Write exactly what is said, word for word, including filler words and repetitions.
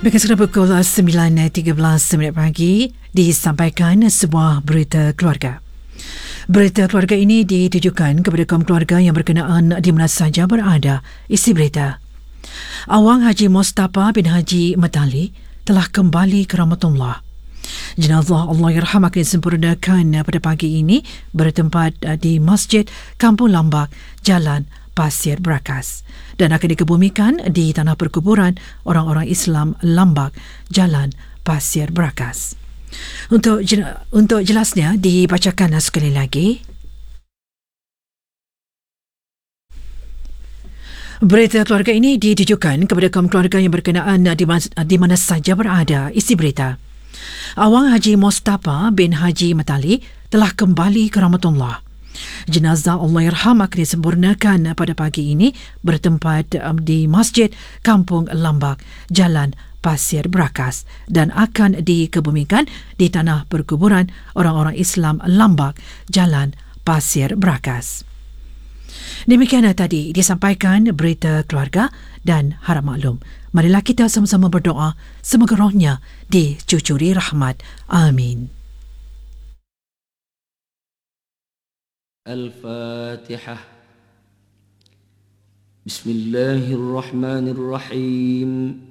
Berkira pukul sembilan tiga belas minit pagi disampaikan sebuah berita keluarga. Berita keluarga ini ditujukan kepada kaum keluarga yang berkenaan di mana sahaja berada. Isi berita: Awang Haji Mustafa bin Haji Matali telah kembali ke rahmatullah. Jenazah Allahyarham akan disempurnakan pada pagi ini bertempat di Masjid Kampung Lambak, Jalan Pasir Berakas, dan akan dikebumikan di tanah perkuburan orang-orang Islam Lambak, Jalan Pasir Berakas. Untuk untuk jelasnya dibacakan sekali lagi. Berita keluarga ini ditujukan kepada kaum keluarga yang berkenaan di mana, di mana saja berada. Isi berita: Awang Haji Mustafa bin Haji Matali telah kembali ke rahmatullah. Jenazah Allahyarham akan disempurnakan pada pagi ini bertempat di Masjid Kampung Lambak, Jalan Pasir Berakas, dan akan dikebumikan di tanah perkuburan orang-orang Islam Lambak, Jalan Pasir Berakas. Demikian tadi disampaikan berita keluarga, dan harap maklum, marilah kita sama-sama berdoa semoga rohnya dicucuri rahmat. Amin. الفاتحة. بسم الله الرحمن الرحيم.